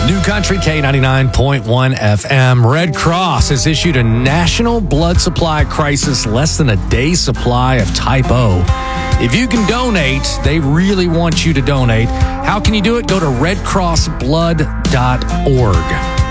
New Country K99.1 FM. Red Cross has issued a national blood supply crisis, less than a day's supply of type O. If you can donate, they really want you to donate. How can you do it? Go to redcrossblood.org.